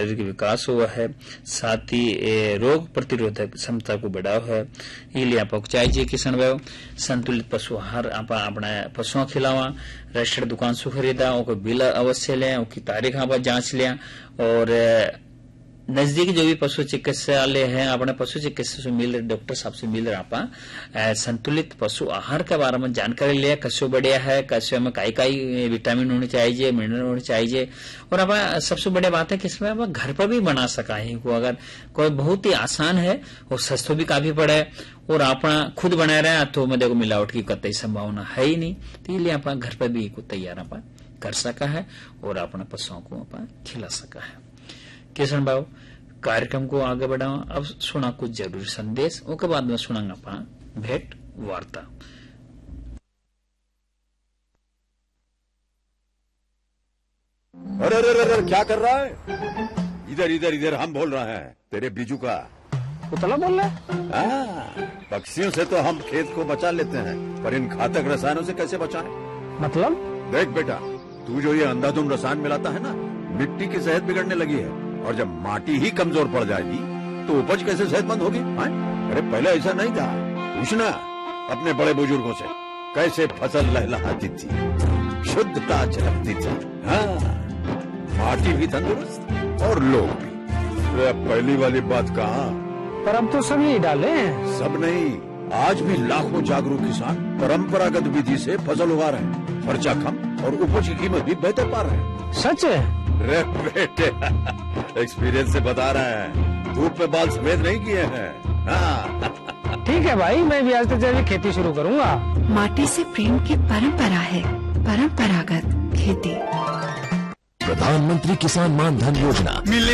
शारीरिक विकास हुआ है, साथ ही रोग प्रतिरोधक क्षमता को बढ़ाव है। ये लिए आप चाहिए किसान भाई संतुलित पशु आहार आप अपना पशुओं खिलावा, रेस्टोरेंट दुकान से खरीदा, उनको बिल अवश्य लें, उनकी तारीख आप जांच लें और नजदीक जो भी पशु चिकित्सालय है अपने पशु चिकित्सक से मिल डॉक्टर साहब से मिल आप संतुलित पशु आहार के बारे में जानकारी लिया, कसो बढ़िया है, कसो में काई विटामिन होनी चाहिए, मिनरल होनी चाहिए। और आप सबसे बड़ी बात है कि इसमें आप घर पर भी बना सका है को, अगर कोई बहुत ही आसान है और सस्तो भी काफी पड़े और आप खुद बना रहे हैं तो देखो मिलावट की कतई संभावना है ही नहीं, तो इसलिए आप घर पर भी तैयार आप कर सका है और अपने पशुओं को आप खिला सका है। किशन भाव कार्यक्रम को आगे बढ़ावा, अब सुना कुछ जरूरी संदेश, उसके बाद में सुनांगा अपना भेंट वार्ता। अरे अरे अरे क्या कर रहा है? इधर इधर इधर हम बोल रहे हैं तेरे बीजू का। पुतला बोल रहा है? पक्षियों से तो हम खेत को बचा लेते हैं, पर इन घातक रसायनों से कैसे बचाएं? मतलब? देख बेटा, तू जो ये अंधाधुंध रसायन मिलाता है ना, मिट्टी की सेहत बिगड़ने लगी है और जब माटी ही कमजोर पड़ जाएगी तो उपज कैसे सेहतमंद होगी? अरे पहले ऐसा नहीं था, पूछना अपने बड़े बुजुर्गों से कैसे फसल लहलहाती थी, शुद्धता झलकती थी। हाँ, माटी भी तंदुरुस्त और लोग भी। पहली वाली बात कहाँ? पर अब तो सब यही डाले हैं। सब नहीं, आज भी लाखों जागरूक किसान परंपरागत विधि से फसल उगा रहे हैं, खर्चा कम और उपज की कीमत भी बेहतर पा रहे हैं। सच है? रे बेटे एक्सपीरियंस से बता रहे हैं, धूप में बाल सफेद नहीं किए हैं। हाँ। ठीक है भाई, मैं भी आज से जैविक खेती शुरू करूंगा। माटी से प्रेम की परंपरा है, परंपरागत खेती। प्रधानमंत्री किसान मान धन योजना मिले